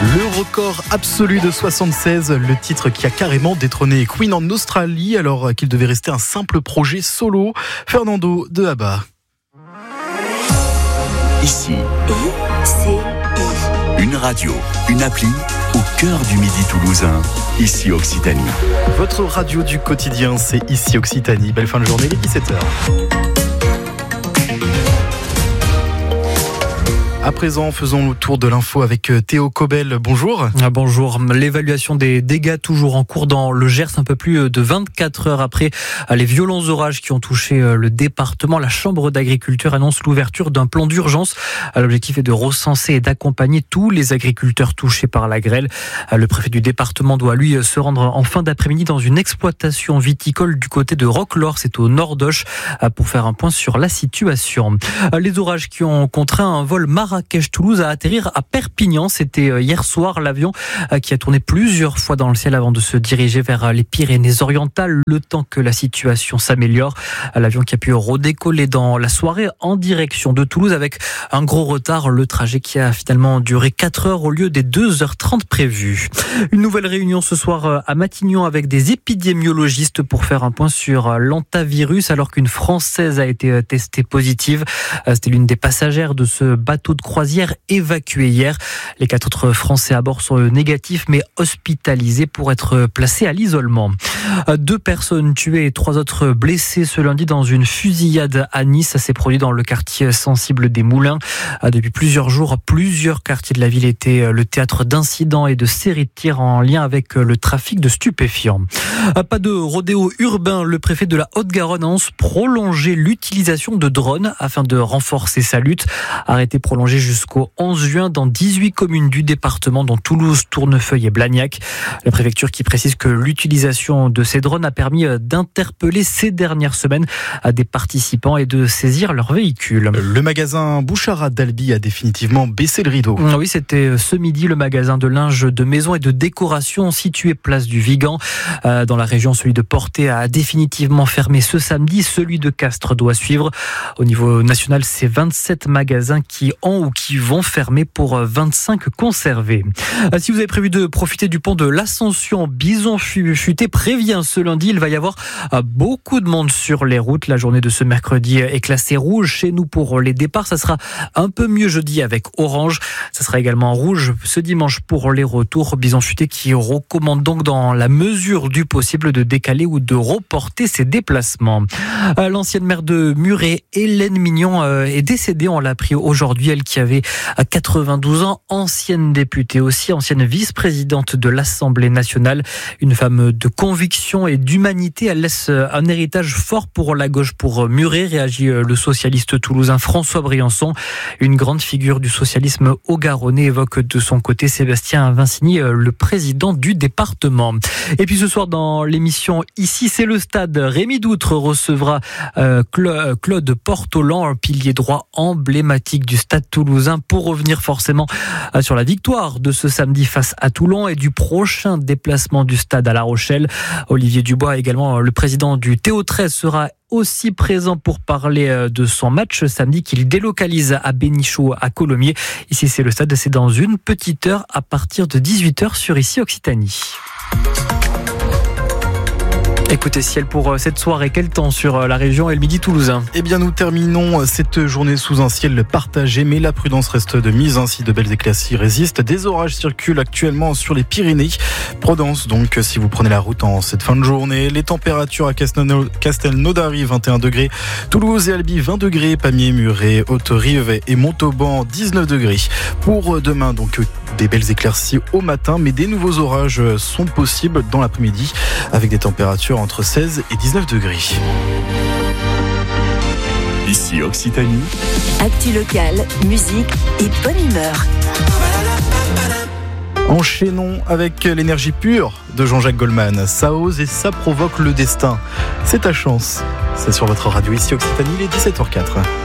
Le record absolu de 76, le titre qui a carrément détrôné Queen en Australie alors qu'il devait rester un simple projet solo. Fernando de ABBA. Ici, une radio, une appli au cœur du Midi toulousain. Ici Occitanie. Votre radio du quotidien, c'est Ici Occitanie. Belle fin de journée, les 17h. À présent, faisons le tour de l'info avec Théo Cobel. Bonjour. Bonjour. L'évaluation des dégâts toujours en cours dans le Gers, un peu plus de 24 heures après les violents orages qui ont touché le département. La Chambre d'agriculture annonce l'ouverture d'un plan d'urgence. L'objectif est de recenser et d'accompagner tous les agriculteurs touchés par la grêle. Le préfet du département doit, lui, se rendre en fin d'après-midi dans une exploitation viticole du côté de Roquelaure, c'est au nord d'Auch, pour faire un point sur la situation. Les orages qui ont contraint un vol Marrakech-Toulouse à atterrir à Perpignan. C'était hier soir, l'avion qui a tourné plusieurs fois dans le ciel avant de se diriger vers les Pyrénées-Orientales, le temps que la situation s'améliore. L'avion qui a pu redécoller dans la soirée en direction de Toulouse avec un gros retard. Le trajet qui a finalement duré 4 heures au lieu des 2h30 prévues. Une nouvelle réunion ce soir à Matignon avec des épidémiologistes pour faire un point sur l'hantavirus alors qu'une Française a été testée positive. C'était l'une des passagères de ce bateau de croisière évacué hier. Les 4 autres Français à bord sont négatifs mais hospitalisés pour être placés à l'isolement. 2 personnes tuées et 3 autres blessées ce lundi dans une fusillade à Nice. Ça s'est produit dans le quartier sensible des Moulins. Depuis plusieurs jours, plusieurs quartiers de la ville étaient le théâtre d'incidents et de séries de tirs en lien avec le trafic de stupéfiants. Pas de rodéo urbain. Le préfet de la Haute-Garonne annonce prolonger l'utilisation de drones afin de renforcer sa lutte. Arrêté prolongé jusqu'au 11 juin dans 18 communes du département, dont Toulouse, Tournefeuille et Blagnac. La préfecture qui précise que l'utilisation de ces drones a permis d'interpeller ces dernières semaines des participants et de saisir leurs véhicules. Le magasin Bouchara d'Albi a définitivement baissé le rideau. Oui, c'était ce midi. Le magasin de linge de maison et de décoration situé place du Vigan dans la région, celui de Portet a définitivement fermé ce samedi. Celui de Castres doit suivre. Au niveau national, c'est 27 magasins qui ont ou qui vont fermer pour 25 conservés. Si vous avez prévu de profiter du pont de l'Ascension, Bison Futé prévient ce lundi, il va y avoir beaucoup de monde sur les routes. La journée de ce mercredi est classée rouge chez nous pour les départs. Ça sera un peu mieux jeudi avec orange. Ça sera également rouge ce dimanche pour les retours. Bison Futé qui recommande donc dans la mesure du possible de décaler ou de reporter ses déplacements. L'ancienne maire de Muret, Hélène Mignon, est décédée. On l'a appris aujourd'hui. Elle qui avait 92 ans, ancienne députée aussi, ancienne vice-présidente de l'Assemblée nationale. Une femme de conviction et d'humanité. Elle laisse un héritage fort pour la gauche, pour Muret, réagit le socialiste toulousain François Briançon. Une grande figure du socialisme haut-garonnais, évoque de son côté Sébastien Vincini, le président du département. Et puis ce soir dans l'émission Ici c'est le stade, Rémi Doutre recevra Claude Portolan, un pilier droit emblématique du stade toulousain, pour revenir forcément sur la victoire de ce samedi face à Toulon et du prochain déplacement du stade à La Rochelle. Olivier Dubois, également le président du TO13, sera aussi présent pour parler de son match samedi qu'il délocalise à Bénichou à Colomiers. Ici c'est le stade, c'est dans une petite heure à partir de 18h sur Ici Occitanie. Écoutez, ciel pour cette soirée, quel temps sur la région et le Midi toulousain? Eh bien, nous terminons cette journée sous un ciel partagé, mais la prudence reste de mise. Ainsi, de belles éclaircies résistent. Des orages circulent actuellement sur les Pyrénées. Prudence donc si vous prenez la route en cette fin de journée. Les températures à Castelnaudary, 21 degrés. Toulouse et Albi, 20 degrés. Pamiers, Muret, Haute-Rive et Montauban, 19 degrés. Pour demain, donc, des belles éclaircies au matin, mais des nouveaux orages sont possibles dans l'après-midi avec des températures entre 16 et 19 degrés. Ici Occitanie. Actu locale, musique et bonne humeur. Enchaînons avec l'énergie pure de Jean-Jacques Goldman. Ça ose et ça provoque le destin. C'est ta chance. C'est sur votre radio Ici Occitanie, il est 17h04.